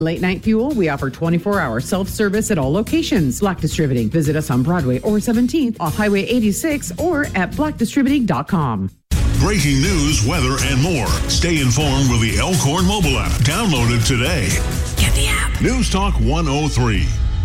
Late Night Fuel, we offer 24-hour self-service at all locations. Black Distributing. Visit us on Broadway or 17th off Highway 86 or at blackdistributing.com. Breaking news, weather, and more. Stay informed with the Elkhorn mobile app. Download it today. Get the app. News Talk 103.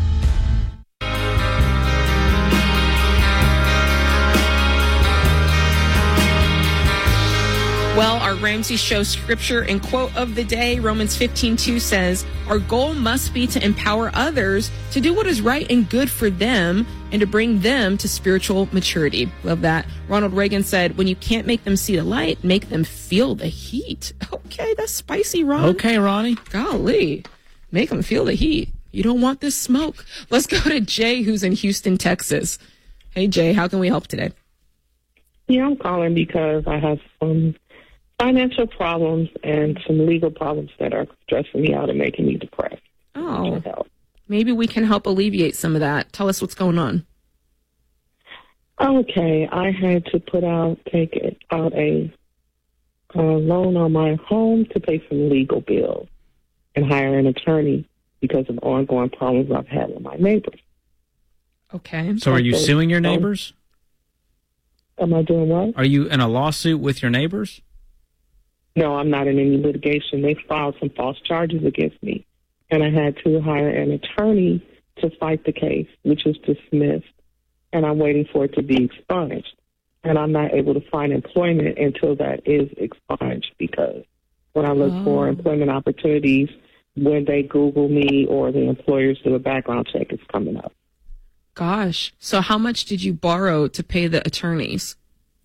Well, our Ramsey Show scripture and quote of the day, Romans 15:2 says, our goal must be to empower others to do what is right and good for them and to bring them to spiritual maturity. Love that. Ronald Reagan said, when you can't make them see the light, make them feel the heat. Okay, that's spicy, Ron. Okay, Ronnie. Golly, make them feel the heat. You don't want this smoke. Let's go to Jay, who's in Houston, Texas. Hey, Jay, how can we help today? Yeah, I'm calling because I have some financial problems and some legal problems that are stressing me out and making me depressed. Oh, maybe we can help alleviate some of that. Tell us what's going on. Okay, I had to take out a loan on my home to pay some legal bills and hire an attorney because of ongoing problems I've had with my neighbors. Okay. So are you suing your neighbors? Am I doing what? Are you in a lawsuit with your neighbors? No, I'm not in any litigation. They filed some false charges against me, and I had to hire an attorney to fight the case, which was dismissed, and I'm waiting for it to be expunged. And I'm not able to find employment until that is expunged because when I look for employment opportunities, when they Google me or the employers do a background check, it's coming up. Gosh. So how much did you borrow to pay the attorneys?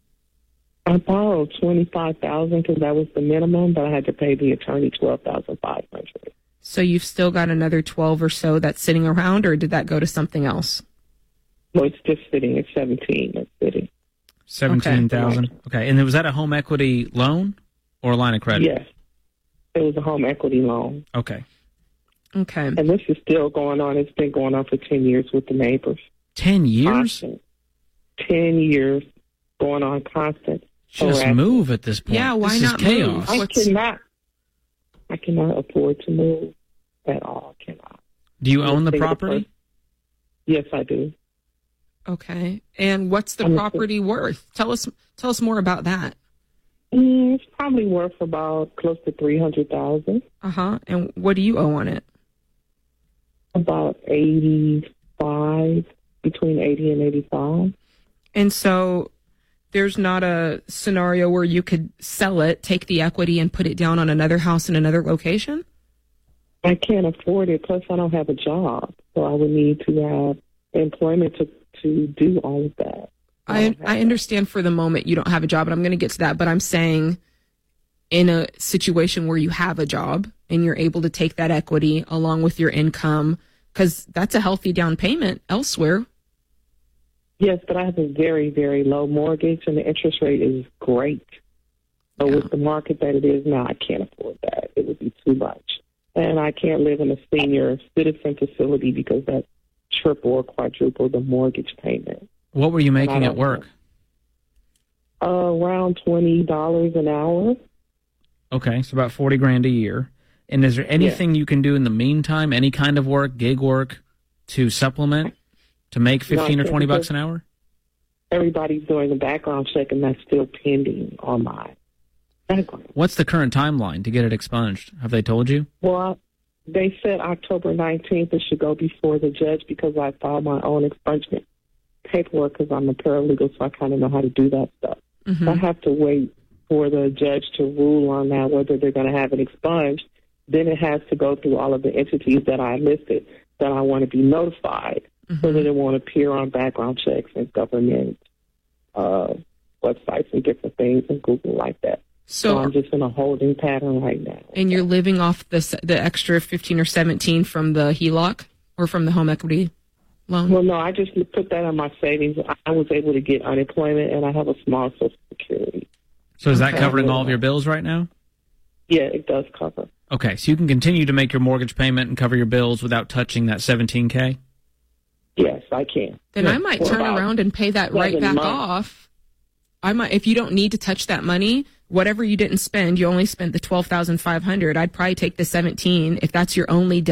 I borrowed $25,000 because that was the minimum, but I had to pay the attorney $12,500. So you've still got another 12 or so that's sitting around, or did that go to something else? No, it's just sitting at 17. It's sitting. 17,000. Okay. And was that a home equity loan or a line of credit? Yes. It was a home equity loan. Okay. Okay. And this is still going on. It's been going on for 10 years with the neighbors. 10 years? Constant. 10 years going on constant. Just move at this point. Yeah, why this not is chaos. move? I cannot afford to move at all. I cannot. Do you own the property? Yes, I do. Okay. And what's the property worth? Tell us more about that. It's probably worth about close to $300,000. Uh-huh. And what do you owe on it? About 85, between 80 and 85. And so there's not a scenario where you could sell it, take the equity, and put it down on another house in another location? I can't afford it. Plus, I don't have a job. So I would need to have employment to do all of that. I understand for the moment you don't have a job, and I'm going to get to that, but I'm saying in a situation where you have a job and you're able to take that equity along with your income, because that's a healthy down payment elsewhere. Yes, but I have a very, very low mortgage, and the interest rate is great. So with the market that it is now, I can't afford that. It would be too much. And I can't live in a senior citizen facility because that's triple or quadruple the mortgage payment. What were you making at work? Around $20 an hour. Okay, so about $40,000 a year. And is there anything you can do in the meantime, any kind of work, gig work, to supplement, to make $15 or $20 an hour? Everybody's doing a background check, and that's still pending on my background. What's the current timeline to get it expunged? Have they told you? Well, they said October 19th it should go before the judge because I filed my own expungement paperwork because I'm a paralegal, so I kind of know how to do that stuff. Mm-hmm. I have to wait for the judge to rule on that, whether they're going to have it expunged. Then it has to go through all of the entities that I listed that I want to be notified so that it won't appear on background checks and government websites and different things and Google like that. So I'm just in a holding pattern right now. And you're living off the extra 15 or 17 from the HELOC or from the home equity loan? Well, no, I just put that on my savings. I was able to get unemployment, and I have a small Social Security. So is that covering all of your bills right now? Yeah, it does cover. Okay, so you can continue to make your mortgage payment and cover your bills without touching that $17,000? Yes, I can. Then I might turn around and pay that right back off. I might, if you don't need to touch that money, whatever you didn't spend, you only spent the $12,500. I'd probably take the 17 if that's your only